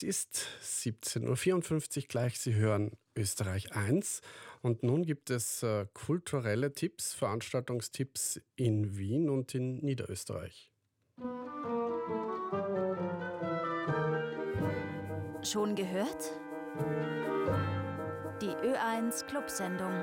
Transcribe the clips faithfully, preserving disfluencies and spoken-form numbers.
ist siebzehn Uhr vierundfünfzig gleich. Sie hören Österreich eins. Und nun gibt es äh, kulturelle Tipps, Veranstaltungstipps in Wien und in Niederösterreich. Schon gehört? Die Ö eins Clubsendung.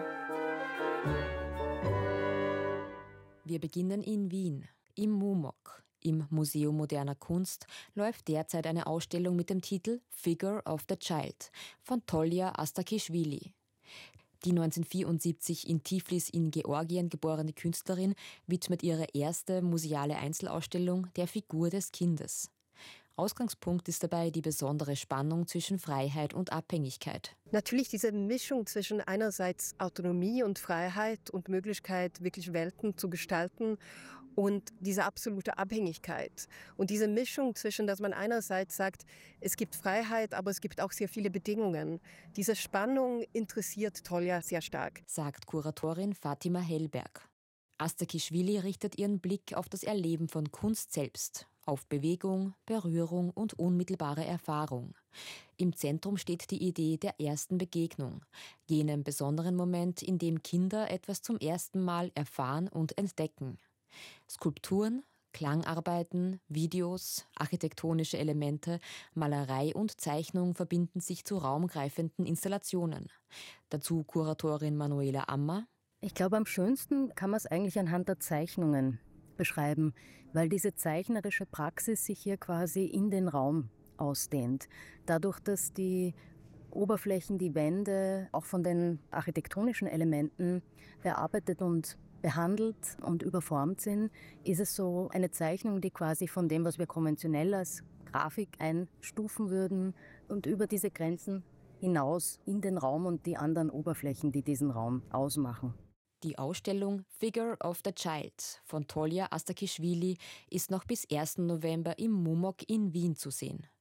Wir beginnen in Wien, im MUMOC. Im Museum Moderner Kunst läuft derzeit eine Ausstellung mit dem Titel Figure of the Child von Tolja Astakischwili. Die neunzehnhundertvierundsiebzig in Tiflis in Georgien geborene Künstlerin widmet ihre erste museale Einzelausstellung der Figur des Kindes. Ausgangspunkt ist dabei die besondere Spannung zwischen Freiheit und Abhängigkeit. Natürlich diese Mischung zwischen einerseits Autonomie und Freiheit und Möglichkeit, wirklich Welten zu gestalten und diese absolute Abhängigkeit. Und diese Mischung zwischen, dass man einerseits sagt, es gibt Freiheit, aber es gibt auch sehr viele Bedingungen. Diese Spannung interessiert Tolja sehr stark, sagt Kuratorin Fatima Hellberg. Astakischwili richtet ihren Blick auf das Erleben von Kunst selbst, auf Bewegung, Berührung und unmittelbare Erfahrung. Im Zentrum steht die Idee der ersten Begegnung, jenem besonderen Moment, in dem Kinder etwas zum ersten Mal erfahren und entdecken. Skulpturen, Klangarbeiten, Videos, architektonische Elemente, Malerei und Zeichnung verbinden sich zu raumgreifenden Installationen. Dazu Kuratorin Manuela Ammer. Ich glaube, am schönsten kann man es eigentlich anhand der Zeichnungen beschreiben, weil diese zeichnerische Praxis sich hier quasi in den Raum ausdehnt. Dadurch, dass die Oberflächen, die Wände auch von den architektonischen Elementen bearbeitet und behandelt und überformt sind, ist es so eine Zeichnung, die quasi von dem, was wir konventionell als Grafik einstufen würden und über diese Grenzen hinaus in den Raum und die anderen Oberflächen, die diesen Raum ausmachen. Die Ausstellung Figure of the Child von Tolja Astakischwili ist noch bis ersten November im MUMOC in Wien zu sehen.